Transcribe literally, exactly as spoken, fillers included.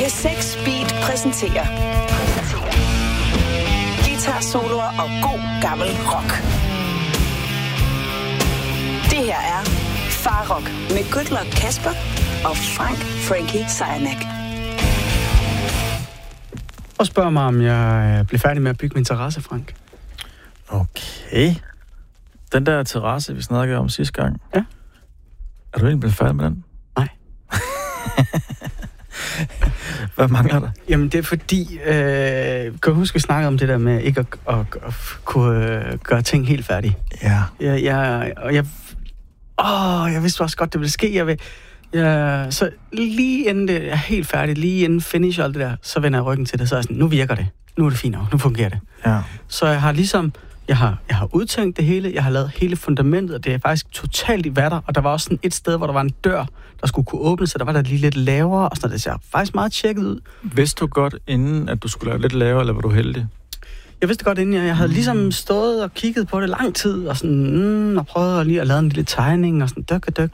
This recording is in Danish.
P seks Beat præsenterer guitar-soloer og god gammel rock. Det her er Farrock med Goodluck Casper og Frank Frankie Sejnak. Og spørg mig, om jeg blev færdig med at bygge min terrasse, Frank. Okay. Den der terrasse, vi snakkede om sidste gang. Ja. Er du egentlig blevet færdig med den? Nej. Hvad mangler der? Jamen, det er fordi... Øh, kan du huske, vi snakkede om det der med ikke at, at, at, at kunne øh, gøre ting helt færdige? Ja. Jeg, jeg, og jeg... Åh, jeg vidste også godt, det ville ske. Jeg vil, jeg, så lige inden det er helt færdigt, lige inden finish og alt det der, så vender jeg ryggen til det, så er jeg sådan, nu virker det. Nu er det fint nok, nu fungerer det. Ja. Så jeg har ligesom... Jeg har, jeg har udtænkt det hele, jeg har lavet hele fundamentet, og det er faktisk totalt i vatter, og der var også sådan et sted, hvor der var en dør, der skulle kunne åbne, så der var der lige lidt lavere, og sådan noget. Det ser faktisk meget tjekket ud. Vidste du godt inden, at du skulle lave lidt lavere, eller var du heldig? Jeg vidste godt inden, jeg, jeg havde ligesom stået og kigget på det lang tid, og sådan, mm, og prøvet at lige at lave en lille tegning, og sådan, døk og døk,